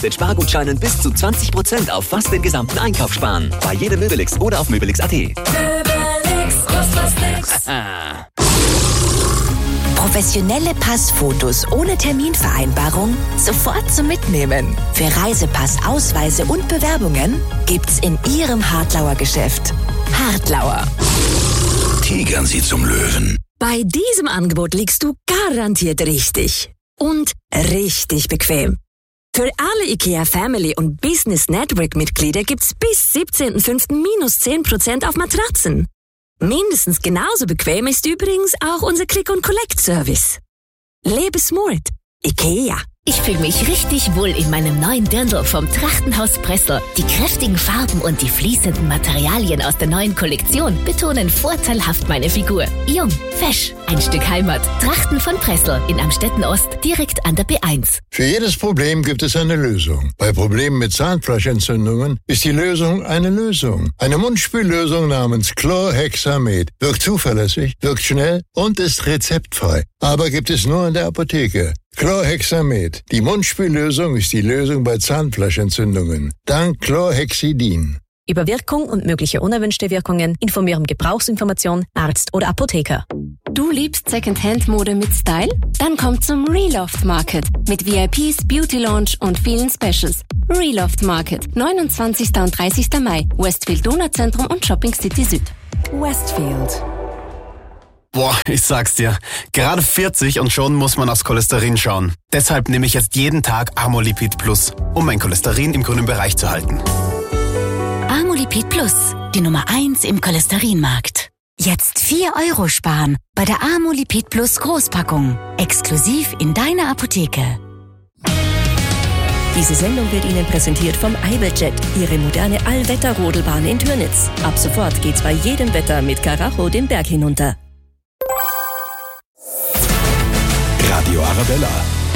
Mit Spargutscheinen bis zu 20% auf fast den gesamten Einkauf sparen. Bei jedem Möbelix oder auf Möbelix.at. Möbelix, was nix. Professionelle Passfotos ohne Terminvereinbarung sofort zum Mitnehmen. Für Reisepass, Ausweise und Bewerbungen gibt's in Ihrem Hartlauer Geschäft. Hartlauer. Tigern Sie zum Löwen. Bei diesem Angebot liegst du garantiert richtig. Und richtig bequem. Für alle IKEA Family und Business Network Mitglieder gibt's bis 17.05. minus 10% auf Matratzen. Mindestens genauso bequem ist übrigens auch unser Click-and-Collect-Service. Lebe smart. IKEA. Ich fühle mich richtig wohl in meinem neuen Dirndl vom Trachtenhaus Pressel. Die kräftigen Farben und die fließenden Materialien aus der neuen Kollektion betonen vorteilhaft meine Figur. Jung, fesch, ein Stück Heimat. Trachten von Pressel in Amstetten Ost, direkt an der B1. Für jedes Problem gibt es eine Lösung. Bei Problemen mit Zahnfleischentzündungen ist die Lösung eine Lösung. Eine Mundspüllösung namens Chlorhexamet. Wirkt zuverlässig, wirkt schnell und ist rezeptfrei. Aber gibt es nur in der Apotheke. Chlorhexamet. Die Mundspüllösung ist die Lösung bei Zahnfleischentzündungen. Dank Chlorhexidin. Über Wirkung und mögliche unerwünschte Wirkungen informieren Gebrauchsinformation, Arzt oder Apotheker. Du liebst Secondhand-Mode mit Style? Dann komm zum Reloft Market mit VIPs, Beauty Lounge und vielen Specials. Reloft Market, 29. und 30. Mai, Westfield Donauzentrum und Shopping City Süd. Westfield. Boah, ich sag's dir, gerade 40 und schon muss man aufs Cholesterin schauen. Deshalb nehme ich jetzt jeden Tag Amolipid Plus, um mein Cholesterin im grünen Bereich zu halten. Amolipid Plus, die Nummer 1 im Cholesterinmarkt. Jetzt 4 € sparen bei der Amolipid Plus Großpackung. Exklusiv in deiner Apotheke. Diese Sendung wird Ihnen präsentiert vom Eiveljet, Ihre moderne Allwetter-Rodelbahn in Türnitz. Ab sofort geht's bei jedem Wetter mit Karacho den Berg hinunter. Radio Arabella,